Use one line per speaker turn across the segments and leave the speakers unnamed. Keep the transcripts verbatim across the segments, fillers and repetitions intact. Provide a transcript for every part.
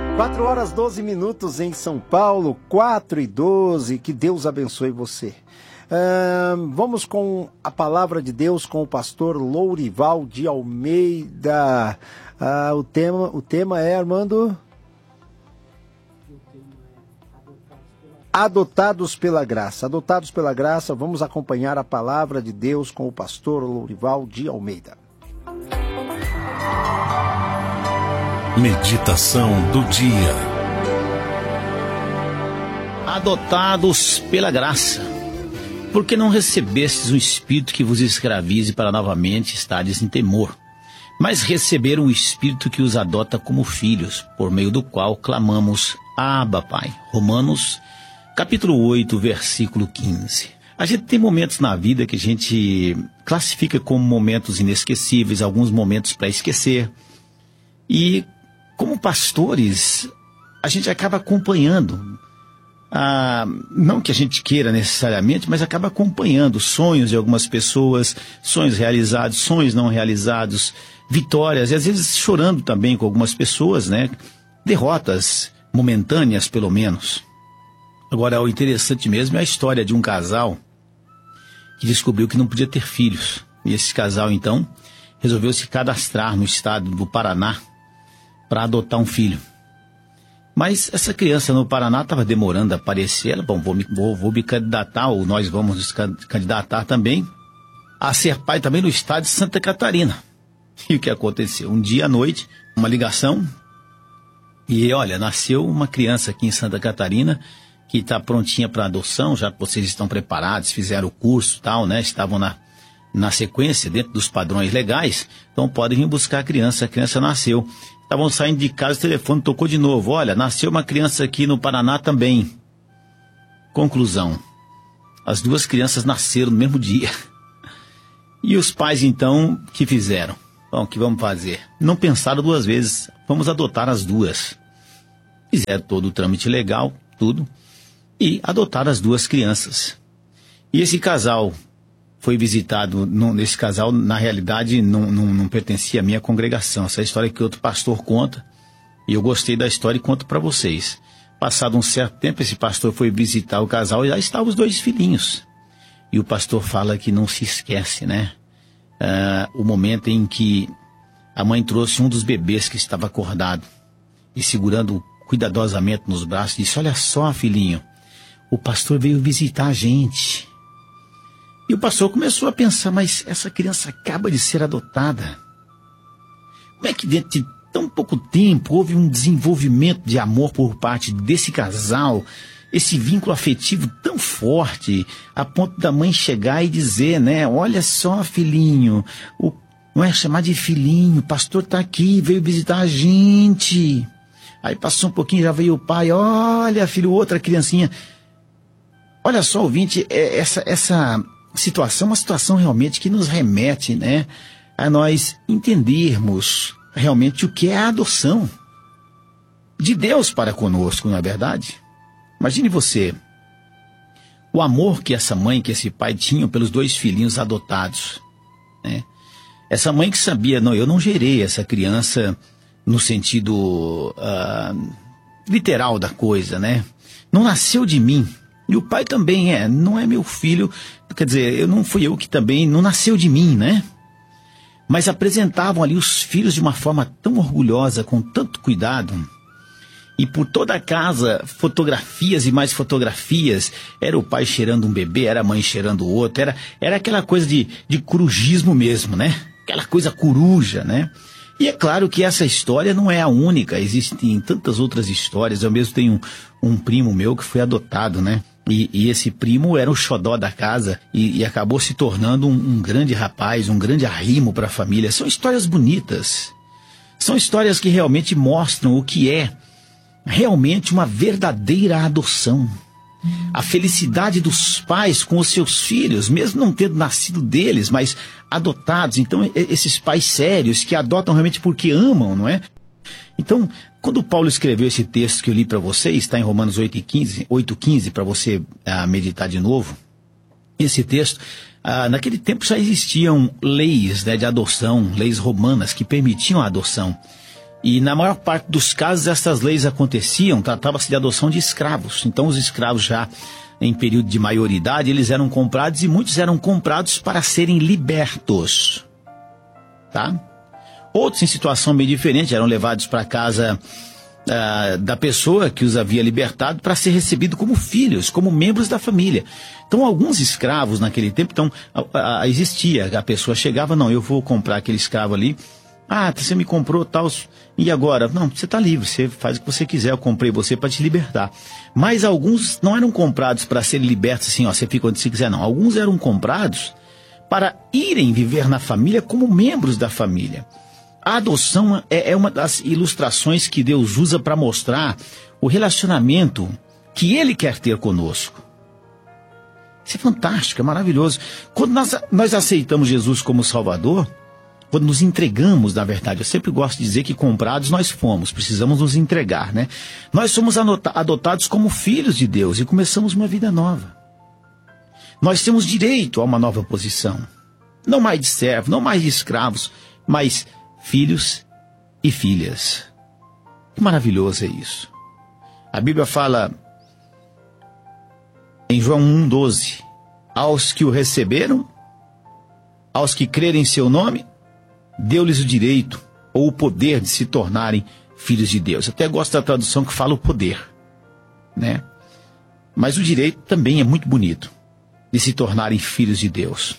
quatro horas doze minutos em São Paulo, quatro e doze, que Deus abençoe você. Uh, vamos com a palavra de Deus com o pastor Lourival de Almeida. Uh, o, tema, o tema é, Armando? Adotados pela graça. Adotados pela graça, vamos acompanhar a palavra de Deus com o pastor Lourival de Almeida.
Meditação do dia.
Adotados pela graça. Porque não recebestes o Espírito que vos escravize para novamente estares em temor, mas receberam o Espírito que os adota como filhos, por meio do qual clamamos, Abba, Pai. Romanos, capítulo oito, versículo quinze. A gente tem momentos na vida que a gente classifica como momentos inesquecíveis, alguns momentos para esquecer. E como pastores, a gente acaba acompanhando, ah, não que a gente queira necessariamente, mas acaba acompanhando sonhos de algumas pessoas, sonhos realizados, sonhos não realizados, vitórias, e às vezes chorando também com algumas pessoas, né? Derrotas momentâneas, pelo menos. Agora, o interessante mesmo é a história de um casal que descobriu que não podia ter filhos. E esse casal, então, resolveu se cadastrar no estado do Paraná para adotar um filho. Mas essa criança no Paraná estava demorando a aparecer. Ela, bom, vou me, vou, vou me candidatar, ou nós vamos nos candidatar também, a ser pai também no estado de Santa Catarina. E o que aconteceu? Um dia à noite, uma ligação, e olha, nasceu uma criança aqui em Santa Catarina, que está prontinha para adoção, já que vocês estão preparados, fizeram o curso e tal, né? Estavam na, na sequência, dentro dos padrões legais, então podem vir buscar a criança. A criança nasceu. Estavam saindo de casa, o telefone tocou de novo. Olha, nasceu uma criança aqui no Paraná também. Conclusão: as duas crianças nasceram no mesmo dia. E os pais, então, que fizeram? Bom, o que vamos fazer? Não pensaram duas vezes, vamos adotar as duas. Fizeram todo o trâmite legal, tudo, e adotaram as duas crianças. E esse casal foi visitado, não, esse casal, na realidade, não, não, não pertencia à minha congregação. Essa é a história que outro pastor conta, e eu gostei da história e conto para vocês. Passado um certo tempo, esse pastor foi visitar o casal e já estavam os dois filhinhos. E o pastor fala que não se esquece, né? Uh, o momento em que a mãe trouxe um dos bebês que estava acordado e segurando cuidadosamente nos braços, disse: olha só, filhinho, o pastor veio visitar a gente. E o pastor começou a pensar, mas essa criança acaba de ser adotada. Como é que dentro de tão pouco tempo houve um desenvolvimento de amor por parte desse casal, esse vínculo afetivo tão forte, a ponto da mãe chegar e dizer, né, olha só, filhinho, o, não é chamar de filhinho, o pastor está aqui, veio visitar a gente. Aí passou um pouquinho, já veio o pai, olha, filho, outra criancinha. Olha só, ouvinte, essa, essa situação é uma situação realmente que nos remete, né, a nós entendermos realmente o que é a adoção de Deus para conosco, não é verdade? Imagine você, o amor que essa mãe, que esse pai tinham pelos dois filhinhos adotados, né? Essa mãe que sabia, não, eu não gerei essa criança no sentido uh, literal da coisa, né? Não nasceu de mim. E o pai também é, não é meu filho, quer dizer, eu não fui eu que também, não nasceu de mim, né? Mas apresentavam ali os filhos de uma forma tão orgulhosa, com tanto cuidado. E por toda a casa, fotografias e mais fotografias. Era o pai cheirando um bebê, era a mãe cheirando o outro. Era, era aquela coisa de, de corujismo mesmo, né? Aquela coisa coruja, né? E é claro que essa história não é a única. Existem tantas outras histórias. Eu mesmo tenho um, um primo meu que foi adotado, né? E, e esse primo era o xodó da casa e, e acabou se tornando um, um grande rapaz, um grande arrimo para a família. São histórias bonitas. São histórias que realmente mostram o que é realmente uma verdadeira adoção. A felicidade dos pais com os seus filhos, mesmo não tendo nascido deles, mas adotados. Então, esses pais sérios que adotam realmente porque amam, não é? Então, quando Paulo escreveu esse texto que eu li para vocês, está em Romanos oito e quinze, oito, quinze, para você uh, meditar de novo, esse texto, uh, naquele tempo já existiam leis, né, de adoção, leis romanas que permitiam a adoção. E na maior parte dos casos essas leis aconteciam, tratava-se de adoção de escravos. Então os escravos já em período de maioridade, eles eram comprados e muitos eram comprados para serem libertos. Tá? Outros em situação meio diferente eram levados para casa uh, da pessoa que os havia libertado para ser recebido como filhos, como membros da família. Então alguns escravos naquele tempo, então uh, uh, existia, a pessoa chegava, não, eu vou comprar aquele escravo ali. Ah, você me comprou tal, e agora? Não, você está livre, você faz o que você quiser, eu comprei você para te libertar. Mas alguns não eram comprados para serem libertos assim, ó, você fica onde você quiser, não. Alguns eram comprados para irem viver na família como membros da família. A adoção é, é uma das ilustrações que Deus usa para mostrar o relacionamento que Ele quer ter conosco. Isso é fantástico, é maravilhoso. Quando nós, nós aceitamos Jesus como Salvador, quando nos entregamos, na verdade, eu sempre gosto de dizer que comprados nós fomos, precisamos nos entregar, né? Nós somos adotados como filhos de Deus e começamos uma vida nova. Nós temos direito a uma nova posição. Não mais de servos, não mais de escravos, mas filhos e filhas. Que maravilhoso é isso. A Bíblia fala em João um, doze, aos que o receberam, aos que crerem em seu nome, deu-lhes o direito ou o poder de se tornarem filhos de Deus. Eu até gosto da tradução que fala o poder, né? Mas o direito também é muito bonito, de se tornarem filhos de Deus.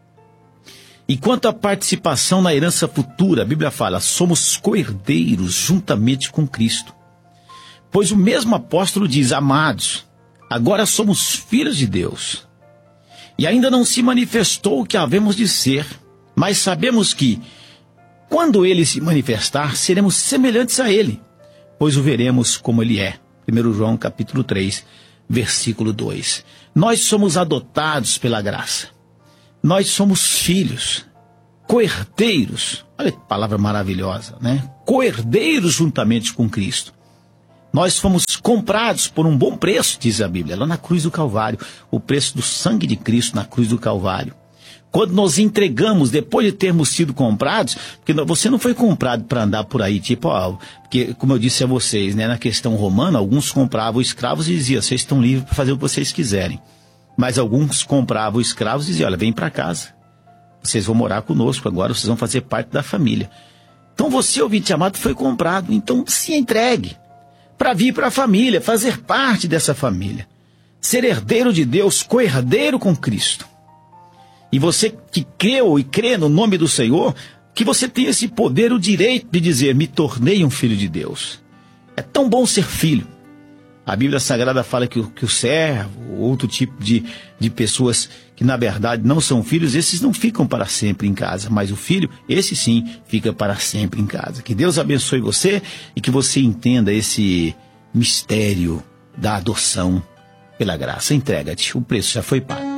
E quanto à participação na herança futura, a Bíblia fala, somos co-herdeiros juntamente com Cristo. Pois o mesmo apóstolo diz, amados, agora somos filhos de Deus. E ainda não se manifestou o que havemos de ser, mas sabemos que, quando Ele se manifestar, seremos semelhantes a Ele, pois o veremos como Ele é. primeiro João capítulo três, versículo dois. Nós somos adotados pela graça. Nós somos filhos, co-herdeiros. Olha que palavra maravilhosa, né? Co-herdeiros juntamente com Cristo. Nós fomos comprados por um bom preço, diz a Bíblia, lá na cruz do Calvário. O preço do sangue de Cristo na cruz do Calvário. Quando nos entregamos, depois de termos sido comprados, porque você não foi comprado para andar por aí, tipo, ó, porque, como eu disse a vocês, né, na questão romana, alguns compravam escravos e diziam, vocês estão livres para fazer o que vocês quiserem. Mas alguns compravam escravos e diziam, olha, vem para casa. Vocês vão morar conosco agora, vocês vão fazer parte da família. Então você, ouvinte amado, foi comprado. Então se entregue para vir para a família, fazer parte dessa família. Ser herdeiro de Deus, co-herdeiro com Cristo. E você que creu e crê no nome do Senhor, que você tem esse poder, o direito de dizer, me tornei um filho de Deus. É tão bom ser filho. A Bíblia Sagrada fala que o, que o servo, outro tipo de, de pessoas que na verdade não são filhos, esses não ficam para sempre em casa. Mas o filho, esse sim, fica para sempre em casa. Que Deus abençoe você e que você entenda esse mistério da adoção pela graça. Entrega-te, o preço já foi pago.